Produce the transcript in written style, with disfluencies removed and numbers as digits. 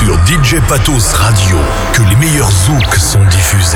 sur DJ Patos Radio que les meilleurs zouks sont diffusés.